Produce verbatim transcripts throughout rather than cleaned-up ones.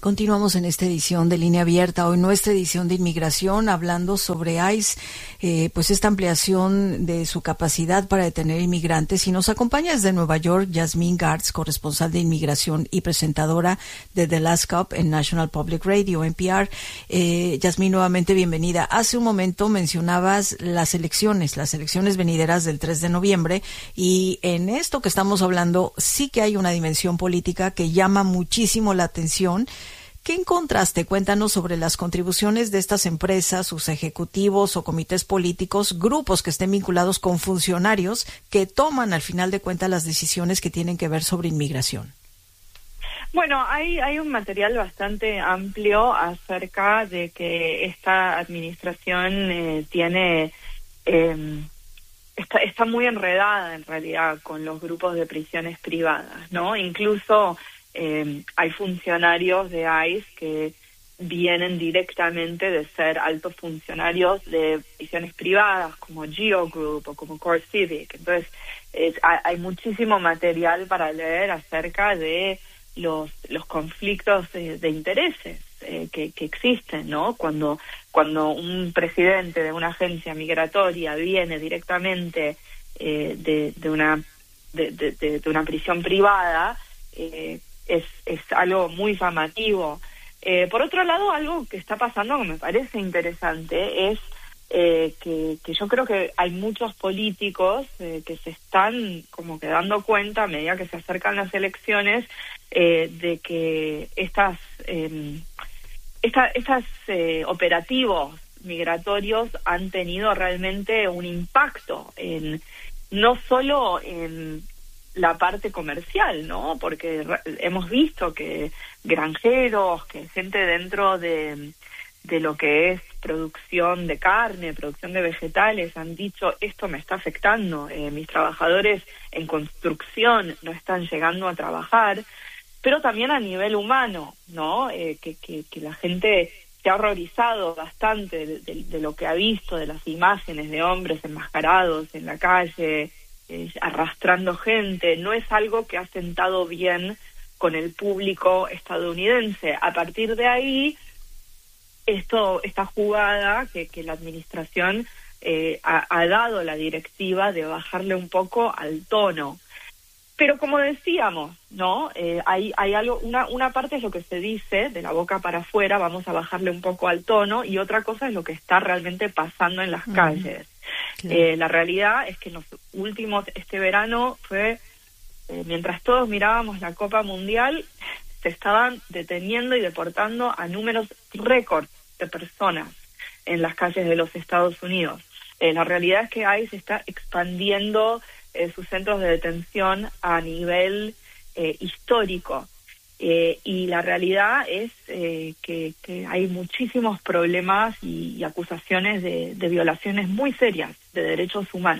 Continuamos en esta edición de Línea Abierta, hoy nuestra edición de inmigración, hablando sobre ICE, eh, pues esta ampliación de su capacidad para detener inmigrantes. Y nos acompaña desde Nueva York Yasmín Gartz, corresponsal de inmigración y presentadora de The Last Cop en National Public Radio, N P R. Eh, Yasmín, nuevamente bienvenida. Hace un momento mencionabas las elecciones, las elecciones venideras del tres de noviembre, y en esto que estamos hablando sí que hay una dimensión política que llama muchísimo la atención. ¿Qué encontraste? Cuéntanos sobre las contribuciones de estas empresas, sus ejecutivos o comités políticos, grupos que estén vinculados con funcionarios que toman al final de cuentas las decisiones que tienen que ver sobre inmigración. Bueno, hay, hay un material bastante amplio acerca de que esta administración eh, tiene eh, está, está muy enredada en realidad con los grupos de prisiones privadas, ¿no? Incluso Eh, hay funcionarios de ICE que vienen directamente de ser altos funcionarios de prisiones privadas como Geo Group o como Core Civic. Entonces, eh, hay muchísimo material para leer acerca de los los conflictos eh, de intereses eh, que, que existen, ¿no? Cuando cuando un presidente de una agencia migratoria viene directamente eh, de, de una de, de, de, de una prisión privada, eh, Es, es algo muy llamativo. Eh, por otro lado, algo que está pasando que me parece interesante es eh, que, que yo creo que hay muchos políticos eh, que se están como que dando cuenta a medida que se acercan las elecciones eh, de que estas eh, esta, estas eh, operativos migratorios han tenido realmente un impacto en no solo en la parte comercial, ¿no? Porque hemos visto que granjeros, que gente dentro de, de lo que es producción de carne, producción de vegetales, han dicho, esto me está afectando, eh, mis trabajadores en construcción no están llegando a trabajar, pero también a nivel humano, ¿no? Eh, que, que, que la gente se ha horrorizado bastante de, de, de lo que ha visto, de las imágenes de hombres enmascarados en la calle, Eh, arrastrando gente. No es algo que ha sentado bien con el público estadounidense. A partir de ahí, esto, esta jugada que, que la administración eh, ha, ha dado la directiva de bajarle un poco al tono. Pero como decíamos, ¿no? Eh, hay, hay algo, una, una parte es lo que se dice de la boca para afuera, vamos a bajarle un poco al tono, y otra cosa es lo que está realmente pasando en las uh-huh. calles. Claro. Eh, la realidad es que en los últimos, este verano fue, eh, mientras todos mirábamos la Copa Mundial, se estaban deteniendo y deportando a números récord de personas en las calles de los Estados Unidos. Eh, la realidad es que ICE está expandiendo eh, sus centros de detención a nivel eh, histórico. Eh, y la realidad es eh, que, que hay muchísimos problemas y, y acusaciones de, de violaciones muy serias de derechos humanos.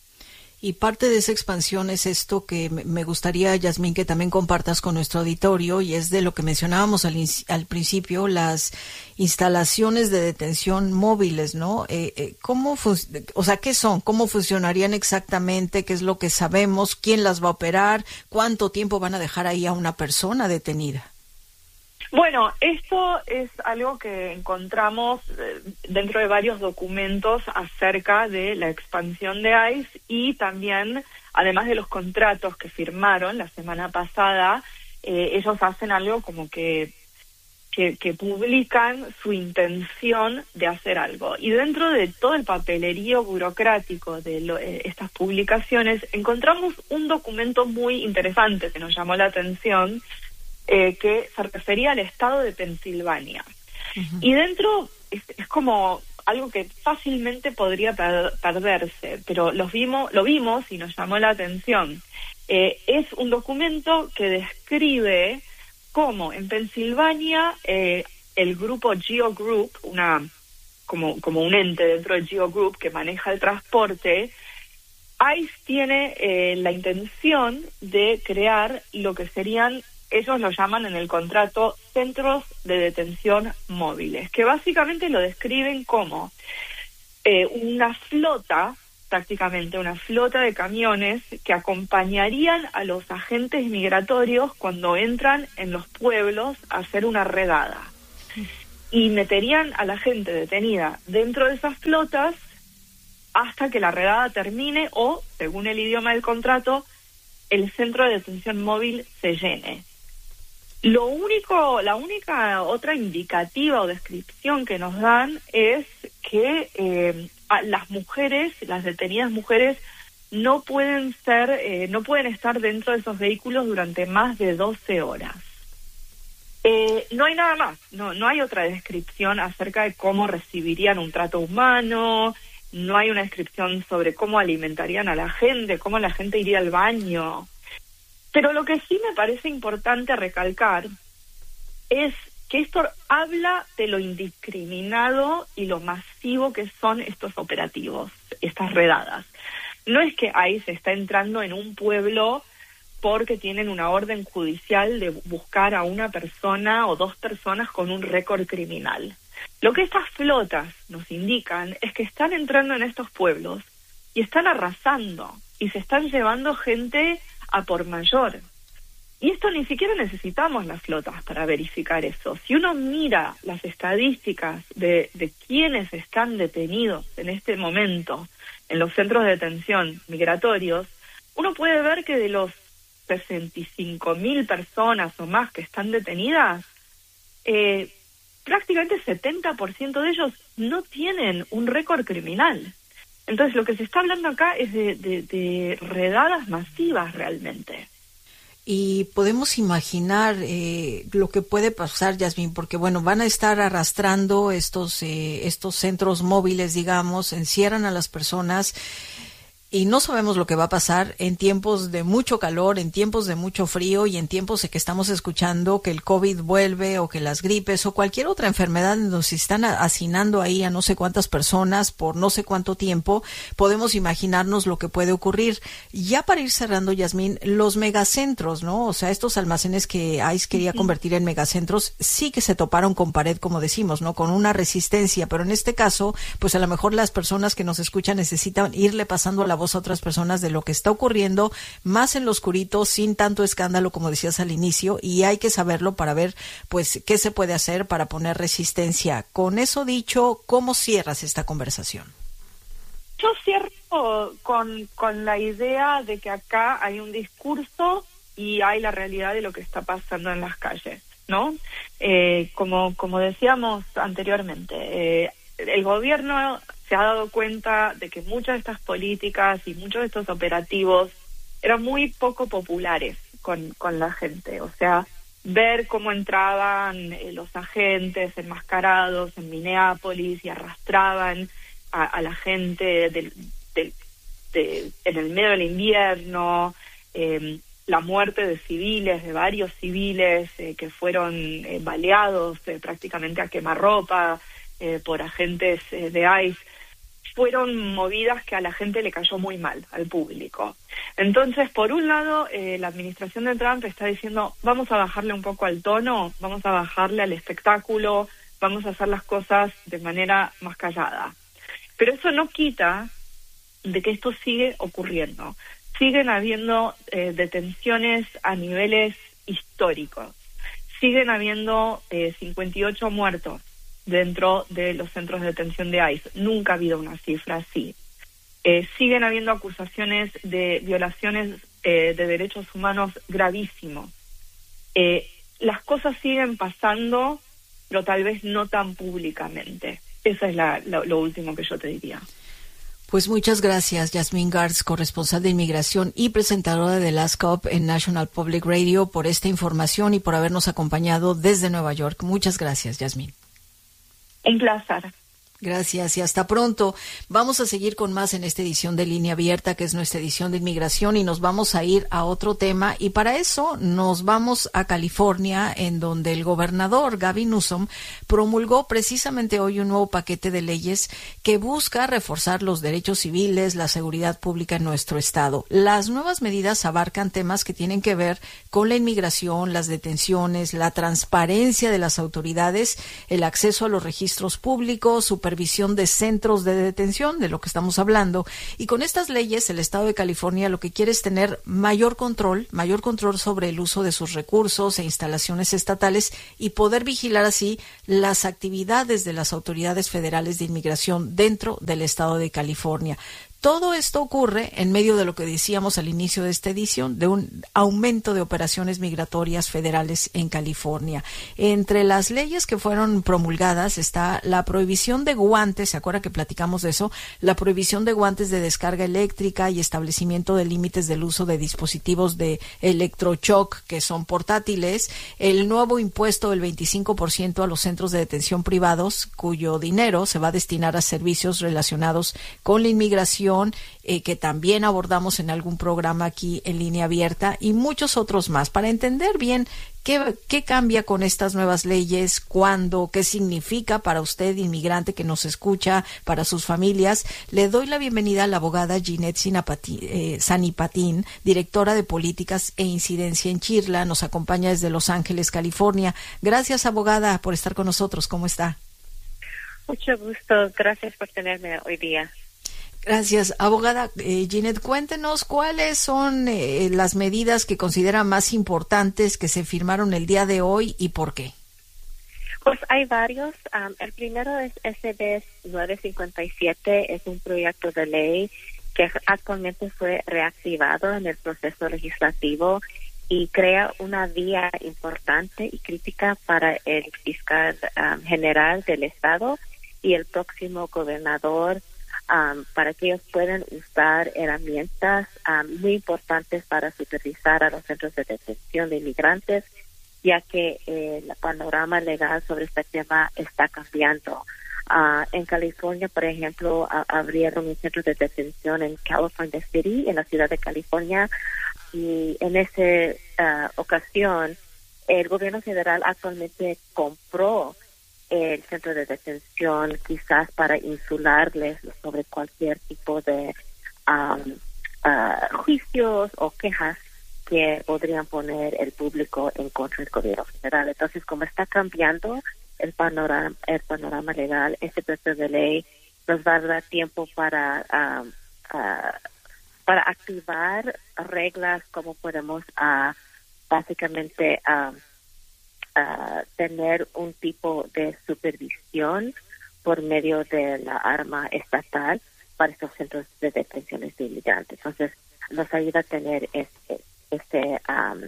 Y parte de esa expansión es esto que me gustaría, Yasmín, que también compartas con nuestro auditorio, y es de lo que mencionábamos al, al principio, las instalaciones de detención móviles, ¿no? Eh, eh, ¿cómo fun- o sea, ¿qué son? ¿Cómo funcionarían exactamente? ¿Qué es lo que sabemos? ¿Quién las va a operar? ¿Cuánto tiempo van a dejar ahí a una persona detenida? Bueno, esto es algo que encontramos eh, dentro de varios documentos acerca de la expansión de ICE, y también, además de los contratos que firmaron la semana pasada, eh, ellos hacen algo como que, que, que publican su intención de hacer algo. Y dentro de todo el papelerío burocrático de lo, eh, estas publicaciones, encontramos un documento muy interesante que nos llamó la atención, Eh, que se refería al estado de Pensilvania. Uh-huh. Y dentro es, es como algo que fácilmente podría per- perderse, pero los vimos, lo vimos y nos llamó la atención. Eh, es un documento que describe cómo en Pensilvania eh, el grupo Geo Group, una como, como un ente dentro del Geo Group que maneja el transporte, ICE tiene eh, la intención de crear lo que serían, ellos lo llaman en el contrato, centros de detención móviles, que básicamente lo describen como eh, una flota prácticamente una flota de camiones que acompañarían a los agentes migratorios cuando entran en los pueblos a hacer una redada. Y meterían a la gente detenida dentro de esas flotas hasta que la redada termine o, según el idioma del contrato, el centro de detención móvil se llene. Lo único, la única otra indicativa o descripción que nos dan es que eh, a las mujeres, las detenidas mujeres, no pueden ser, eh, no pueden estar dentro de esos vehículos durante más de doce horas. Eh, no hay nada más, no, no hay otra descripción acerca de cómo recibirían un trato humano, no hay una descripción sobre cómo alimentarían a la gente, cómo la gente iría al baño. Pero lo que sí me parece importante recalcar es que esto habla de lo indiscriminado y lo masivo que son estos operativos, estas redadas. No es que ahí se está entrando en un pueblo porque tienen una orden judicial de buscar a una persona o dos personas con un récord criminal. Lo que estas flotas nos indican es que están entrando en estos pueblos y están arrasando y se están llevando gente a por mayor. Y esto ni siquiera necesitamos las flotas para verificar eso. Si uno mira las estadísticas de, de quienes están detenidos en este momento en los centros de detención migratorios, uno puede ver que de los sesenta y cinco mil personas o más que están detenidas, eh, prácticamente setenta por ciento de ellos no tienen un récord criminal. Entonces lo que se está hablando acá es de, de, de redadas masivas realmente. Y podemos imaginar eh, lo que puede pasar, Yasmín, porque bueno, van a estar arrastrando estos eh, estos centros móviles, digamos, encierran a las personas y no sabemos lo que va a pasar en tiempos de mucho calor, en tiempos de mucho frío y en tiempos de que estamos escuchando que el COVID vuelve o que las gripes o cualquier otra enfermedad nos están hacinando ahí a no sé cuántas personas por no sé cuánto tiempo. Podemos imaginarnos lo que puede ocurrir. Ya para ir cerrando, Yasmín, los megacentros, ¿no? O sea, estos almacenes que ICE quería uh-huh. convertir en megacentros, sí que se toparon con pared, como decimos, ¿no? Con una resistencia, pero en este caso, pues a lo mejor las personas que nos escuchan necesitan irle pasando la voz a otras personas de lo que está ocurriendo más en lo oscurito, sin tanto escándalo como decías al inicio, y hay que saberlo para ver pues qué se puede hacer para poner resistencia. Con eso dicho, ¿cómo cierras esta conversación? Yo cierro con, con la idea de que acá hay un discurso y hay la realidad de lo que está pasando en las calles, ¿no? Eh, como, como decíamos anteriormente, eh, el gobierno se ha dado cuenta de que muchas de estas políticas y muchos de estos operativos eran muy poco populares con, con la gente. O sea, ver cómo entraban eh, los agentes enmascarados en Minneapolis y arrastraban a, a la gente del, del, de, en el medio del invierno, eh, la muerte de civiles, de varios civiles eh, que fueron eh, baleados eh, prácticamente a quemarropa eh, por agentes eh, de ICE, fueron movidas que a la gente le cayó muy mal, al público. Entonces, por un lado, eh, la administración de Trump está diciendo, vamos a bajarle un poco al tono, vamos a bajarle al espectáculo, vamos a hacer las cosas de manera más callada. Pero eso no quita de que esto sigue ocurriendo. Siguen habiendo eh, detenciones a niveles históricos. Siguen habiendo eh, cincuenta y ocho muertos dentro de los centros de detención de ICE. Nunca ha habido una cifra así. Eh, siguen habiendo acusaciones de violaciones eh, de derechos humanos gravísimos. Eh, las cosas siguen pasando, pero tal vez no tan públicamente. Esa es la, la, lo último que yo te diría. Pues muchas gracias, Yasmín Gartz, corresponsal de inmigración y presentadora de Last Cop en National Public Radio, por esta información y por habernos acompañado desde Nueva York. Muchas gracias, Yasmín. Un placer. Gracias y hasta pronto. Vamos a seguir con más en esta edición de Línea Abierta, que es nuestra edición de inmigración, y nos vamos a ir a otro tema, y para eso nos vamos a California, en donde el gobernador Gavin Newsom promulgó precisamente hoy un nuevo paquete de leyes que busca reforzar los derechos civiles, la seguridad pública en nuestro estado. Las nuevas medidas abarcan temas que tienen que ver con la inmigración, las detenciones, la transparencia de las autoridades, el acceso a los registros públicos, supervisión supervisión de centros de detención, de lo que estamos hablando. Y con estas leyes, el Estado de California lo que quiere es tener mayor control, mayor control sobre el uso de sus recursos e instalaciones estatales y poder vigilar así las actividades de las autoridades federales de inmigración dentro del Estado de California. Todo esto ocurre en medio de lo que decíamos al inicio de esta edición, de un aumento de operaciones migratorias federales en California. Entre las leyes que fueron promulgadas está la prohibición de guantes, ¿se acuerda que platicamos de eso? La prohibición de guantes de descarga eléctrica y establecimiento de límites del uso de dispositivos de electrochoc que son portátiles, el nuevo impuesto del veinticinco por ciento a los centros de detención privados, cuyo dinero se va a destinar a servicios relacionados con la inmigración, Eh, que también abordamos en algún programa aquí en Línea Abierta, y muchos otros más, para entender bien qué, qué cambia con estas nuevas leyes, cuándo, qué significa para usted, inmigrante que nos escucha, para sus familias. Le doy la bienvenida a la abogada Ginette eh, Sanipatin, directora de Políticas e Incidencia en CHIRLA. Nos acompaña desde Los Ángeles, California. Gracias, abogada, por estar con nosotros. ¿Cómo está? Mucho gusto. Gracias por tenerme hoy día. Gracias. Abogada eh, Ginette, cuéntenos cuáles son eh, las medidas que considera más importantes que se firmaron el día de hoy y por qué. Pues hay varios. Um, el primero es S B nueve cincuenta y siete, es un proyecto de ley que actualmente fue reactivado en el proceso legislativo y crea una vía importante y crítica para el fiscal um, general del estado y el próximo gobernador, Um, para que ellos puedan usar herramientas um, muy importantes para supervisar a los centros de detención de inmigrantes, ya que eh, el panorama legal sobre este tema está cambiando. Uh, en California, por ejemplo, a, abrieron un centro de detención en California City, en la ciudad de California, y en esa uh, ocasión el gobierno federal actualmente compró el centro de detención, quizás para insularles sobre cualquier tipo de um, uh, juicios o quejas que podrían poner el público en contra del gobierno federal. Entonces, como está cambiando el panorama, el panorama legal, este proyecto de ley nos va a dar tiempo para um, uh, para activar reglas, como podemos uh, básicamente uh, Uh, tener un tipo de supervisión por medio de la arma estatal para estos centros de detenciones de inmigrantes. Entonces, nos ayuda a tener este, este, um,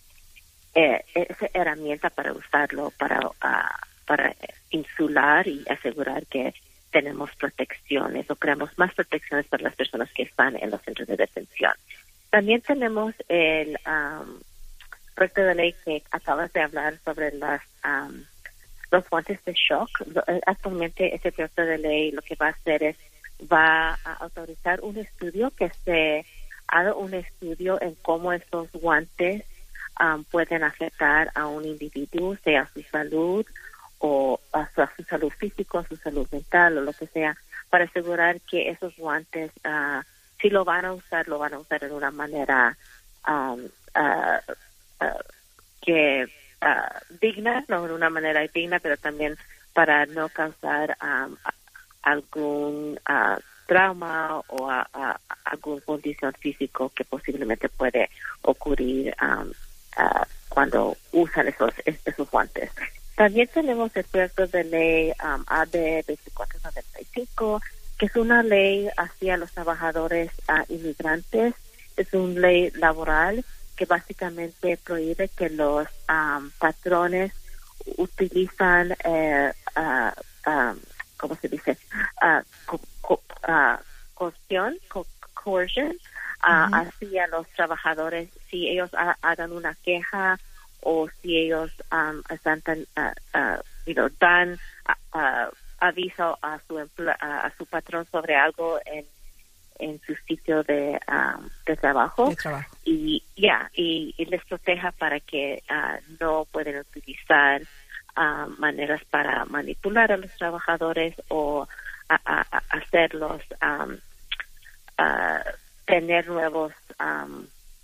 eh, esa herramienta para usarlo, para, uh, para insular y asegurar que tenemos protecciones o creamos más protecciones para las personas que están en los centros de detención. También tenemos el Um, proyecto de ley que acabas de hablar sobre las um, los guantes de shock. Actualmente ese proyecto de ley lo que va a hacer es va a autorizar un estudio que se haga un estudio en cómo estos guantes um, pueden afectar a un individuo, sea su salud o a su, a su salud física, a su salud mental o lo que sea, para asegurar que esos guantes, uh, si lo van a usar, lo van a usar de una manera um, uh, Uh, que uh, digna, no de una manera digna, pero también para no causar um, a, algún uh, trauma o a, a, a alguna condición física que posiblemente puede ocurrir um, uh, cuando usan esos, esos guantes. También tenemos el proyecto de ley um, A B veinticuatro noventa y cinco, que es una ley hacia los trabajadores uh, inmigrantes. Es una ley laboral que básicamente prohíbe que los um, patrones utilizan, eh, uh, um, ¿cómo se dice? Uh, co co uh, coerción, co coercion, uh, uh-huh. hacia los trabajadores si ellos ha hagan una queja o si ellos um, están tan, uh, uh, you know, dan uh, uh, aviso a su, uh, a su patrón sobre algo en en su sitio de, um, de trabajo, de trabajo. y ya yeah, y, y les proteja para que uh, no pueden utilizar uh, maneras para manipular a los trabajadores o a, a, a hacerlos um, uh, tener nuevos um,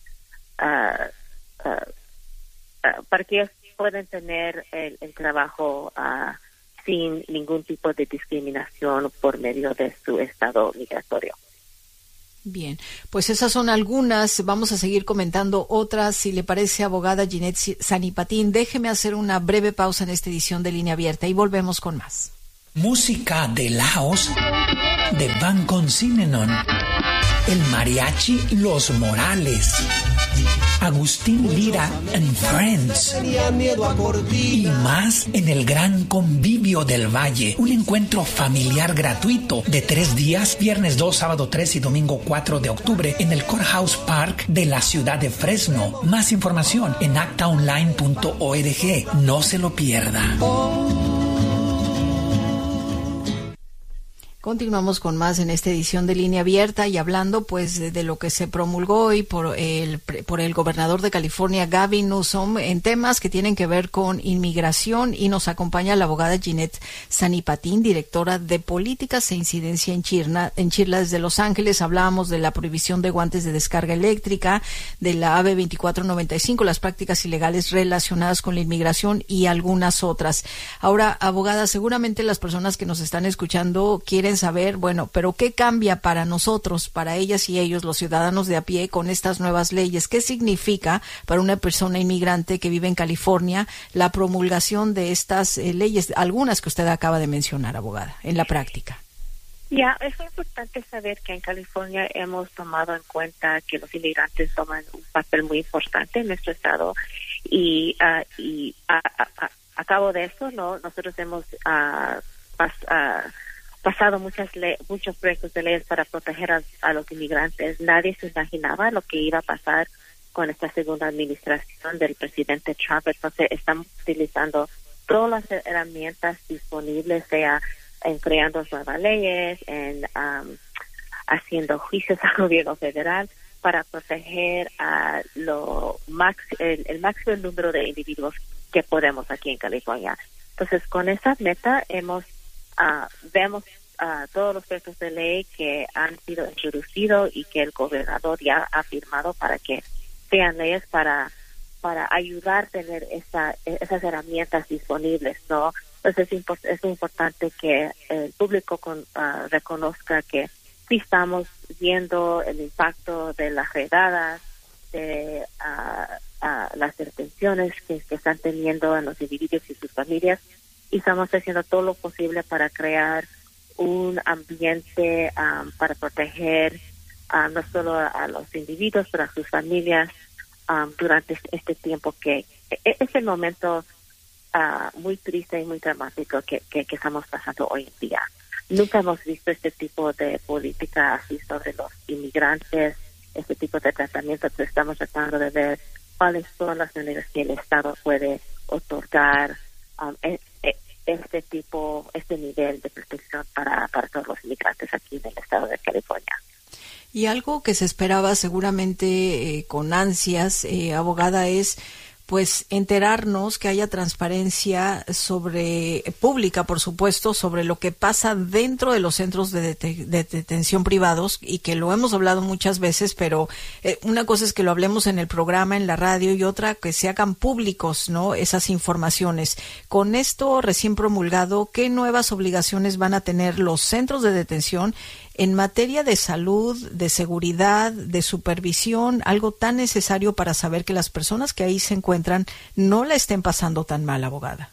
uh, uh, uh, para que ellos puedan tener el, el trabajo uh, sin ningún tipo de discriminación por medio de su estado migratorio. Bien, pues esas son algunas, vamos a seguir comentando otras, si le parece, abogada Ginette Sanipatin. Déjeme hacer una breve pausa en esta edición de Línea Abierta y volvemos con más. Música de Laos de Van Consinanon, el mariachi Los Morales, Agustín Lira and Friends y más en el Gran Convivio del Valle, un encuentro familiar gratuito de tres días, viernes dos, sábado tres y domingo cuatro de octubre en el Courthouse Park de la ciudad de Fresno. Más información en acta online punto org. No se lo pierda. Continuamos con más en esta edición de Línea Abierta y hablando pues de, de lo que se promulgó hoy por el por el gobernador de California, Gavin Newsom, en temas que tienen que ver con inmigración, y nos acompaña la abogada Ginette Sanipatin, directora de Políticas e Incidencia en Chirla, en Chirla desde Los Ángeles. Hablábamos de la prohibición de guantes de descarga eléctrica, de la A B veinticuatro noventa y cinco, las prácticas ilegales relacionadas con la inmigración y algunas otras. Ahora, abogada, seguramente las personas que nos están escuchando quieren saber, bueno, pero ¿qué cambia para nosotros, para ellas y ellos, los ciudadanos de a pie, con estas nuevas leyes? ¿Qué significa para una persona inmigrante que vive en California la promulgación de estas eh, leyes, algunas que usted acaba de mencionar, abogada, en la práctica? Ya, es importante saber que en California hemos tomado en cuenta que los inmigrantes toman un papel muy importante en nuestro estado, y, uh, y a, a, a, a cabo de eso, no, nosotros hemos uh, pas, uh, pasado muchas le muchos proyectos de leyes para proteger a, a los inmigrantes. Nadie se imaginaba lo que iba a pasar con esta segunda administración del presidente Trump. Entonces estamos utilizando todas las herramientas disponibles, sea en creando nuevas leyes, en um, haciendo juicios al gobierno federal para proteger a lo max el, el máximo número de individuos que podemos aquí en California. Entonces, con esa meta hemos Uh, vemos uh, todos los proyectos de ley que han sido introducidos y que el gobernador ya ha firmado para que sean leyes para para ayudar a tener esa, esas herramientas disponibles, ¿no? Entonces es, import es importante que el público con, uh, reconozca que sí estamos viendo el impacto de las redadas, de uh, uh, las detenciones que, que están teniendo en los individuos y sus familias, y estamos haciendo todo lo posible para crear un ambiente um, para proteger uh, no solo a, a los individuos, pero a sus familias um, durante este tiempo que es el momento uh, muy triste y muy dramático que, que, que estamos pasando hoy en día. Nunca hemos visto este tipo de política así sobre los inmigrantes, este tipo de tratamiento. Entonces estamos tratando de ver cuáles son las maneras que el Estado puede otorgar um, este tipo, este nivel de protección para, para todos los inmigrantes aquí en el estado de California. Y algo que se esperaba seguramente eh, con ansias, eh, abogada, es pues enterarnos, que haya transparencia sobre pública, por supuesto, sobre lo que pasa dentro de los centros de, de, de detención privados, y que lo hemos hablado muchas veces, pero eh, una cosa es que lo hablemos en el programa, en la radio, y otra que se hagan públicos, ¿no?, esas informaciones. Con esto recién promulgado, ¿qué nuevas obligaciones van a tener los centros de detención en materia de salud, de seguridad, de supervisión, algo tan necesario para saber que las personas que ahí se encuentran no la estén pasando tan mal, abogada?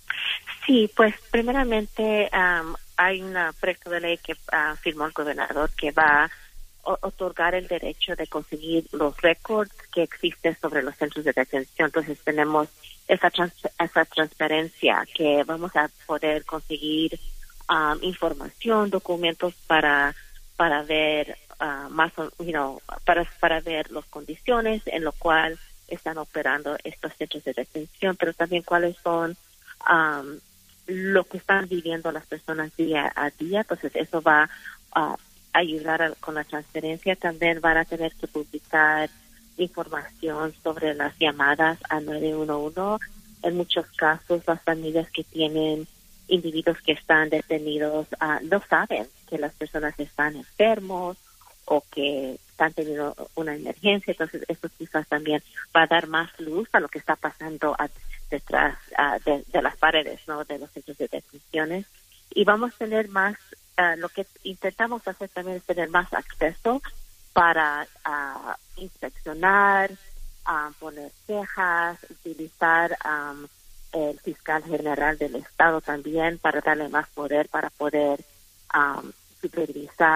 Sí, pues primeramente um, hay un proyecto de ley que uh, firmó el gobernador que va a otorgar el derecho de conseguir los récords que existen sobre los centros de detención. Entonces tenemos esa, trans esa transparencia que vamos a poder conseguir Um, información, documentos para para ver uh, más, you know, para para ver las condiciones en lo cual están operando estos centros de detención, pero también cuáles son um, lo que están viviendo las personas día a día. Entonces eso va a uh, ayudar a, con la transferencia. También van a tener que publicar información sobre las llamadas a nueve uno uno. En muchos casos, las familias que tienen individuos que están detenidos uh, no saben que las personas están enfermos o que están teniendo una emergencia. Entonces eso quizás también va a dar más luz a lo que está pasando a, detrás uh, de, de las paredes, ¿no? De los centros de detenciones. Y vamos a tener más, uh, lo que intentamos hacer también es tener más acceso para uh, inspeccionar, uh, poner quejas, utilizar um, el fiscal general del estado también para darle más poder para poder um, supervisar